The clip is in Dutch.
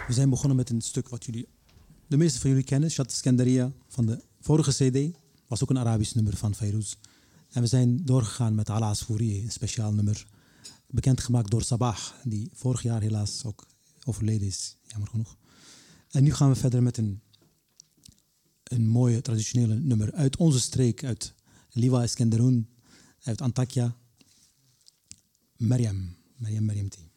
We zijn begonnen met een stuk wat de meeste van jullie kennen. Shat Iskandaria van de vorige CD. Was ook een Arabisch nummer van Fairuz. En we zijn doorgegaan met Ala Asfouri, een speciaal nummer. Bekendgemaakt door Sabah, die vorig jaar helaas ook overleden is. Jammer genoeg. En nu gaan we verder met een mooie traditionele nummer uit onze streek, uit Liwa Iskenderun, uit Antakya. Maryam T.